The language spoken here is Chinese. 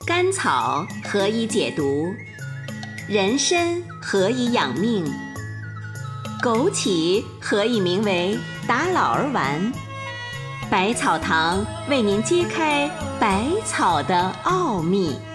甘草何以解毒？人参何以养命？枸杞何以名为打老儿丸？百草堂为您揭开百草的奥秘。